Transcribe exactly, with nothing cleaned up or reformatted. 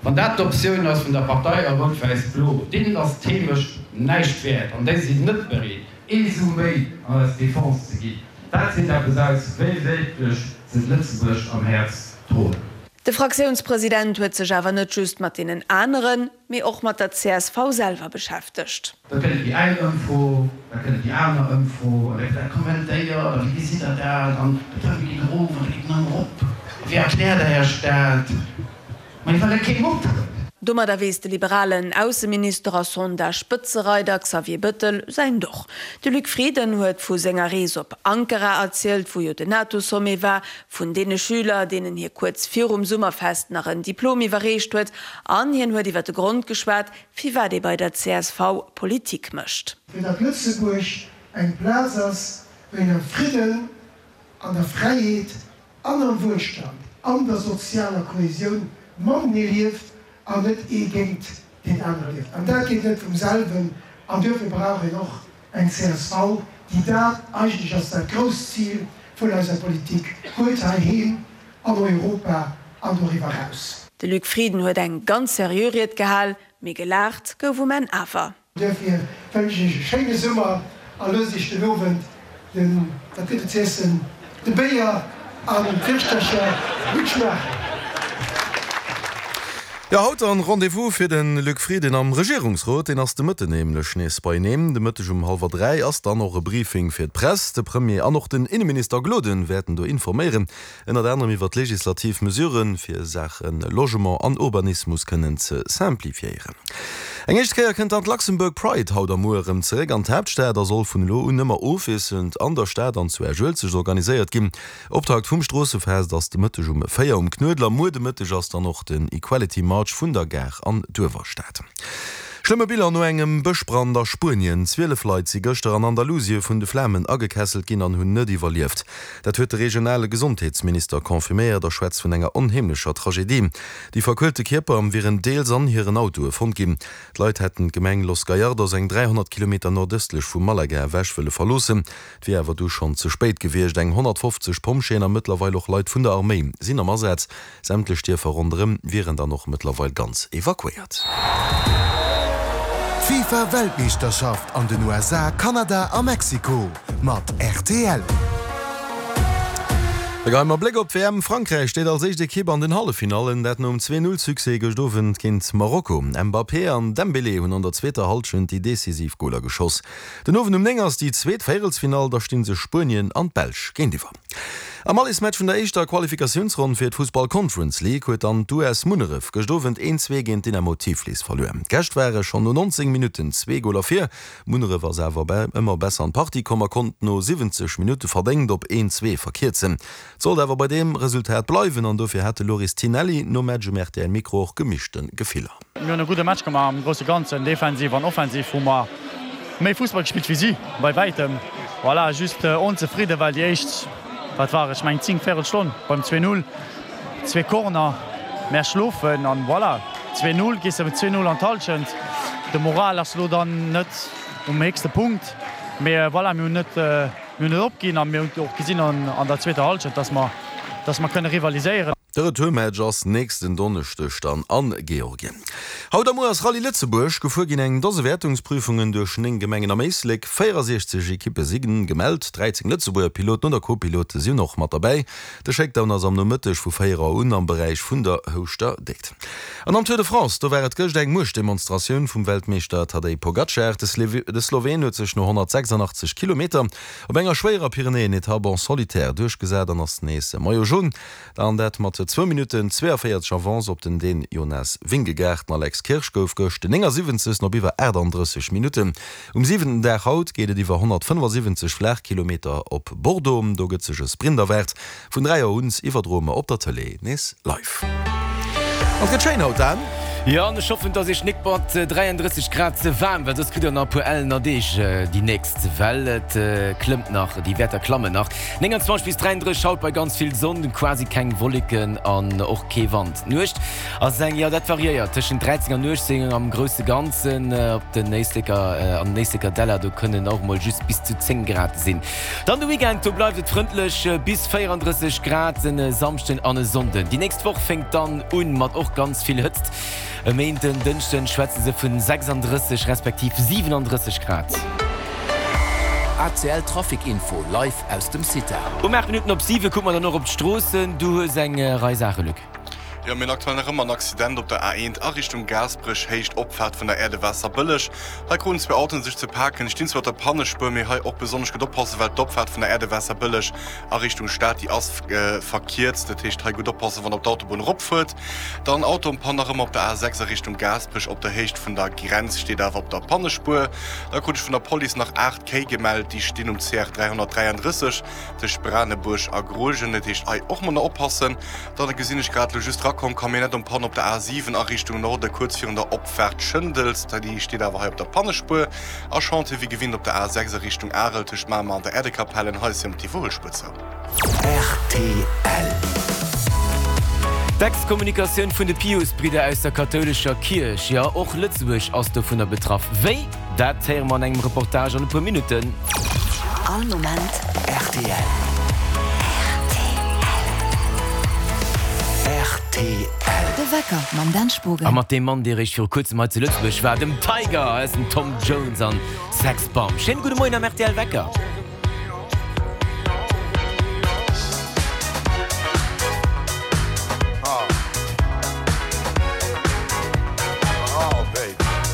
Von der Option aus von der Partei erweis blo, den das themisch nicht wert und der sie nicht berät, Esumé als Defense zu gehen. Das sind der Besatz, weltweltlich sind Lützeburg am Herz tot. Der Fraktionspräsident hat sich aber nicht just mit den anderen, mir auch mit der C S V selber beschäftigt. Da können die eine Info, da können die andere Info, oder der Kommentator, oder wie sieht er da, dann betrifft die Gruppe, oder die anderen Gruppe. Wie erklärt der Herr Staat? Man will kein Mut. Dummer da wies de liberalen Außenminister son der Spitzereiter Xavier Büttel sein doch. De Lüg Frieden huet vu Sängeries op Ankara erzählt, wo jo de NATO-Somme war, vun dene Schüler, denen hier kurz vier um Summerfest nach een Diplomi verrecht huet, an hien huet iwwer de Grund geschwert, wie war de bei der C S V Politik mischt. Für der Lützeburg ein Platz ass, wenn er Frieden, an der Freiheit, an dem Wohlstand, an der sozialer Kohäsion, man lieft, an net e géint den anderen lief. An dat geht net vum Salven an dürfen brauche noch eng C S V, die da eigentlich als der Großziel vun der Politik huet hin an Europa an darüber raus. De Lüg Frieden huet eng ganz seriiert gehall, mé gelacht gouf wo men awer. Dfir Schenge Summer an sich den Lowen den Zessen de Bayier an den Fischtercher Lüschmach. Ja, haut an Rendevous fir den Lüg Frieden am Regierungsrat den ass de Mëtte nemlech nees beinehmen. De Mëttech um halber drei ass dann noch e Briefing fir d Press. De Premier an noch den Innenminister Gloden werden do informieren. Ennner derner iwwer Legislativmesuren fir Sachen Logement an Urbanismus kënnen ze simplifiieren. Engechtkeier kennt an Luxemburg Pride haut am Moerem zeré an Hauptstäder soll vun Lo un nëmmer ofis und an der Stadt an zu erjuelzech organiséiert ginn. Optrag vum Strossefäs, dats de Mëttech um Féier um Knödler Mude Mëttech ass dann noch den Equality March vun der Ger an Duwerstaat. Schlimme Bilder no engem Bëchbrand der Spurien, Zwielefleit sie Göster an Andalusie vun de Flämmen agekesselt ginn an hunn net evaluiert. Dat huet der regionale Gesundheitsminister konfirméiert der Schwez vun enger onheimlicher Tragedie. Die verkülte Kierper am viren Deels an hireieren Auto fund gin. D'Leit hätten Gemeng Los Gallardos eng dreihundert Kilometer nordöstlich vum Malaga wäschwelle verlosen. Wie awer du schon zu spät gewircht eng hundertfünfzig Pomschener mittlerweile auch Leiit vun der Armee. Sinnermerseits sämtlich Stierfer runrem wären da noch mittlerweile ganz evakuiert. FIFA-Weltmeisterschaft an den U S A, Kanada a Mexiko mat R T L. Geheimer Blick op W M Frankreich steht als sechste Kipp an den Hallefinalen, dat um zwei null Suse gestoffen kind Marokko. Mbappé an Dembélé hun an der zweiter Halschend die decisiv Goler geschoss. Den ofen um enngers die zweet Féelsfinal, da stehen se Spurien an Belsch gen die war. Am alles Match vun der eischter Qualifikationsrunde fir d Fußball Conference League huet an U S Munneref gestoffen een zwei gegen den Motivlis verloren. Gercht wäre schon no neunzig Minuten zwei Goler vier. Munneref war selber bei immer besser an Party kommmer konnten no siebzig Minuten verdenkt op een zwei verkehrt sinn. Soll awer bei dem Resultat bleiwen an dofir hätte Loris Tinelli no Match Mäte en Mikro och gemischten Gefehler. Wir haben gute Match gemacht am große ganzen defensiv an offensiv wo man méi Fußball gespielt wie sie bei weitem. Voilà, just äh, unzufrieden, weil die echt wat war ich mein zehn Viertelstunde beim zwei null zwei Corner mehr schlufen an voilà zwei null gehst mit zwei null an Talschend. De Moral as lo dann net um nächste Punkt mehr voilà, net äh, net opgehen an mir auch gesinn an, an der zweite Halbzeit, dass man dass man können rivalisieren. Der Tourmagers nächsten Donnerstag dann an Georgien. Haut am as Rallye Lützeburg gefuhr gin eng dose Wertungsprüfungen durch eng Gemengen am Meislik vierundsechzig Ekippe siegen gemeldt, dreizehn Lützeburger Piloten und der Co-Pilote sind noch mat dabei. Der Shakedown as am Nommëttech vu Féierer un am Bereich vun der Hoster deckt. An am Tour de France, da wäret gëcht eng Muschdemonstrationun vum Weltmeister Tadej Pogacar de Slowen huet sech no hundertsechsundachtzig Kilometer op enger schwerer Pyrenäen Etappe solitär durchgesät an ass nächste Maio Jun, dann dat mat zwei Minuten zweiundvierzig Avance op den den Jonas Wingegärten Alex Kirschgouf gocht den enger siebzig noch iwwer dreiunddreißig Minuten. Um sieben der Haut geht iwwer hundertfünfundsiebzig Flächkilometer op Bordeaux, do gëtt sech Sprinterwert vun dreier uns iwwerdrome op der Tele nes live. Auf der Train haut dann. Ja, ich hoffe, dass ich nicht bei dreiunddreißig Grad zu warm wird. Das kriegt ja noch по L die nächste Welt äh, klimmt nach, die Wetter klammen nach. neunundzwanzig bis dreiunddreißig schaut bei ganz viel Sonne, quasi kein Wolken an auch keine Wand. Nur also sagen, ja, das variiert zwischen dreizehn und neunzehn am größten Ganzen äh, auf den nächsten äh, am nächsten Della, da können auch mal just bis zu zehn Grad sein. Dann der Weekend, da bleibt es freundlich äh, bis vierunddreißig Grad in äh, Samstag an der Sonne. Die nächste Woche fängt dann an mit auch ganz viel Hitze. Am Montag, Dienstag schwätzen sie von sechsunddreißig respektive siebenunddreißig Grad. A C L Trafikinfo live aus dem City. Um acht Minuten ab sieben kommen wir dann noch auf die Straßen. Du hast eine Reisache, Luc. Ja, mir aktuell noch immer ein Accident auf der A eins in Richtung Gasbrich hecht Opfahrt von der Erde Wasser billig. Hier können zwei Autos sich zu parken. Ich denke, der Pannenspur mir hier auch besonders gut aufpassen, weil die Opfahrt von der Erde Wasser billig in Richtung Stadt die ist äh, verkehrt. Das heißt, hier gut aufpassen, wenn auf der Autobahn rumfährt. Dann Auto und Panne immer auf der A sechs in Richtung Gasbrich. Auf der Hecht von der Grenze steht auf der Pannenspur. Da konnte ich von der Polizei nach acht K gemeldet. Die stehen um C R dreihundertdreiunddreißig. Das ist Brandenburg an Grolgen. Das heißt, auch mal aufpassen. Dann gesehen ich gerade just kom kann mir net um Pan op der A sieben a Richtung Norde kurz vir der Opfahrt Schëndels, da die steht awer op der Pannespur. Erchante wie gewinnt op der A sechs Richtung Areltech Ma an der Erdekapellen he um die Vogelspitze. R T L Textkommunikation vun de Piusbrider aus der katholischer Kirch, ja och Lützeburg ass du vun der betraff. Wéi dat her man engem Reportage an e paar Minuten. All moment R T L. R T L. De Wecker, man Danspurger. Am mat dem Mann, der ich für kurz mal zu Lützburg war, dem Tiger, als ein Tom Jones an Sexbomb. Schönen guten Morgen am R T L Wecker.